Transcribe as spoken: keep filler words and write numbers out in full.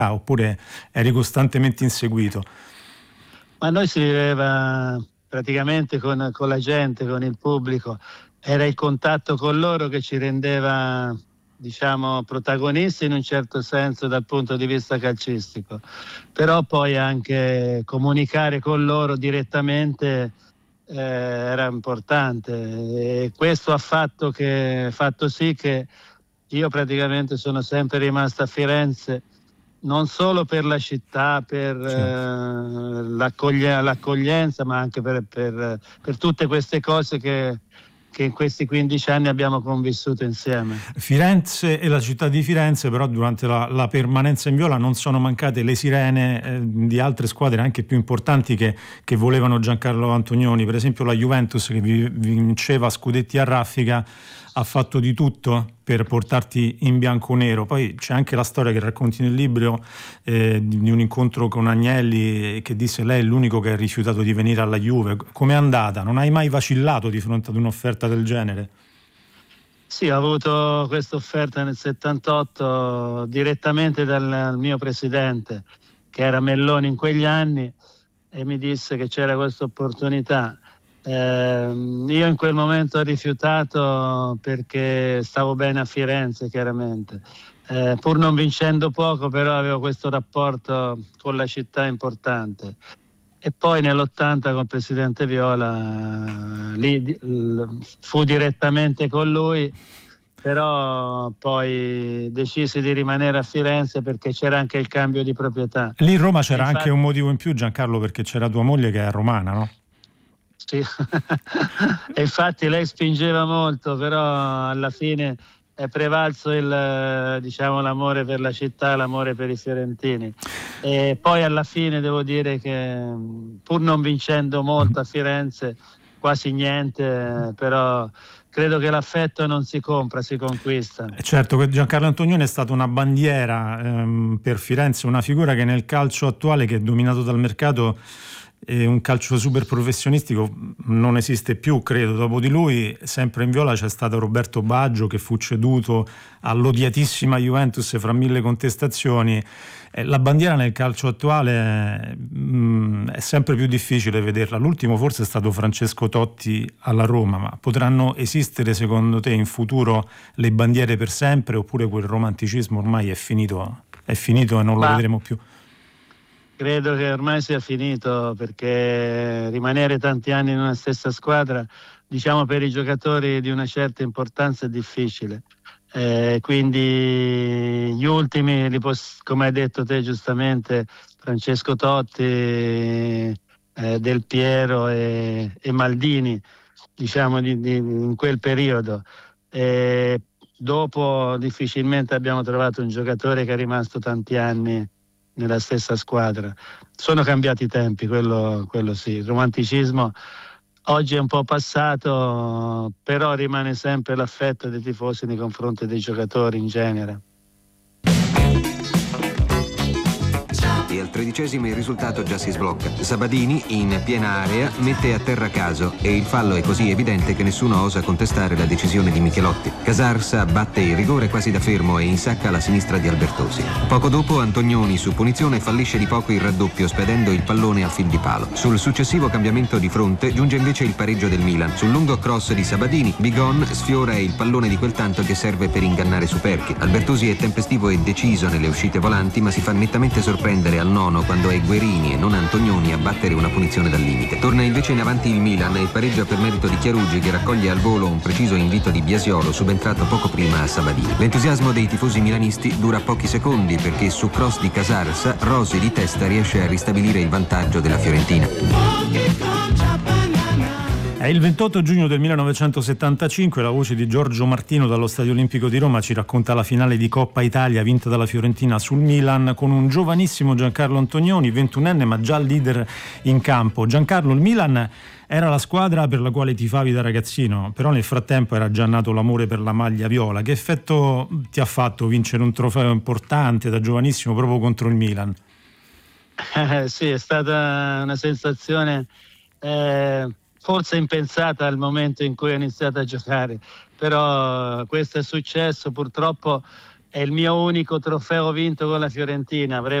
oppure eri costantemente inseguito? Ma noi si viveva praticamente con, con la gente, con il pubblico, era il contatto con loro che ci rendeva, diciamo, protagonisti in un certo senso dal punto di vista calcistico, però poi anche comunicare con loro direttamente eh, era importante, e questo ha fatto, che, fatto sì che io praticamente sono sempre rimasto a Firenze, non solo per la città, per eh, l'accoglie- l'accoglienza, ma anche per, per, per tutte queste cose che, che in questi quindici anni abbiamo convissuto insieme. Firenze e la città di Firenze, però durante la, la permanenza in viola non sono mancate le sirene eh, di altre squadre anche più importanti che, che volevano Giancarlo Antonioni. Per esempio la Juventus, che vi- vinceva scudetti a raffica, ha fatto di tutto per portarti in bianco-nero. Poi c'è anche la storia che racconti nel libro eh, di un incontro con Agnelli, che disse: lei è l'unico che ha rifiutato di venire alla Juve. Com'è andata? Non hai mai vacillato di fronte ad un'offerta del genere? Sì, ho avuto questa offerta nel settantotto direttamente dal mio presidente, che era Melloni in quegli anni, e mi disse che c'era questa opportunità. Eh, io in quel momento ho rifiutato perché stavo bene a Firenze, chiaramente. Eh, pur non vincendo poco, però avevo questo rapporto con la città importante. E poi nell'ottanta con il presidente Viola, lì l- fu direttamente con lui, però poi decisi di rimanere a Firenze perché c'era anche il cambio di proprietà. Lì in Roma E c'era infatti, anche un motivo in più, Giancarlo, perché c'era tua moglie che è romana, no? sì. E infatti lei spingeva molto, però alla fine è prevalso il, diciamo, l'amore per la città, l'amore per i fiorentini. E poi alla fine devo dire che, pur non vincendo molto a Firenze, quasi niente, però credo che l'affetto non si compra, si conquista. Certo, Giancarlo Antonioni è stato una bandiera ehm, per Firenze, una figura che nel calcio attuale, che è dominato dal mercato, e un calcio super professionistico, non esiste più, credo. Dopo di lui, sempre in viola, c'è stato Roberto Baggio, che fu ceduto all'odiatissima Juventus fra mille contestazioni. Eh, la bandiera nel calcio attuale mh, è sempre più difficile vederla. L'ultimo forse è stato Francesco Totti alla Roma, ma potranno esistere secondo te in futuro le bandiere per sempre, oppure quel romanticismo ormai è finito, è finito e non lo Ma vedremo più? credo che ormai sia finito, perché rimanere tanti anni in una stessa squadra, diciamo, per i giocatori di una certa importanza è difficile. Eh, quindi gli ultimi, li poss- come hai detto te giustamente, Francesco Totti, eh, Del Piero e, e Maldini, diciamo, di, di- in quel periodo. Eh, dopo difficilmente abbiamo trovato un giocatore che è rimasto tanti anni nella stessa squadra. Sono cambiati i tempi, quello, quello sì. Il romanticismo oggi è un po' passato, però rimane sempre l'affetto dei tifosi nei confronti dei giocatori in genere. E al tredicesimo il risultato già si sblocca. Sabadini, in piena area, mette a terra Caso e il fallo è così evidente che nessuno osa contestare la decisione di Michelotti. Casarsa batte il rigore quasi da fermo e insacca la sinistra di Albertosi. Poco dopo Antonioni, su punizione, fallisce di poco il raddoppio, spedendo il pallone al fil di palo. Sul successivo cambiamento di fronte giunge invece il pareggio del Milan. Sul lungo cross di Sabadini, Bigon sfiora il pallone di quel tanto che serve per ingannare Superchi. Albertosi è tempestivo e deciso nelle uscite volanti, ma si fa nettamente sorprendere al nono quando è Guerini e non Antonioni a battere una punizione dal limite. Torna invece in avanti il Milan e pareggia per merito di Chiarugi, che raccoglie al volo un preciso invito di Biasiolo, subentrato poco prima a Sabadini. L'entusiasmo dei tifosi milanisti dura pochi secondi, perché su cross di Casarsa Rosi di testa riesce a ristabilire il vantaggio della Fiorentina. È il ventotto giugno del millenovecentosettantacinque, la voce di Giorgio Martino dallo Stadio Olimpico di Roma ci racconta la finale di Coppa Italia vinta dalla Fiorentina sul Milan con un giovanissimo Giancarlo Antonioni, ventunenne ma già leader in campo. Giancarlo, il Milan era la squadra per la quale tifavi da ragazzino, però nel frattempo era già nato l'amore per la maglia viola. Che effetto ti ha fatto vincere un trofeo importante da giovanissimo proprio contro il Milan? Eh, sì, è stata una sensazione eh, forse impensata al momento in cui ho iniziato a giocare, però questo è successo. Purtroppo è il mio unico trofeo vinto con la Fiorentina. Avrei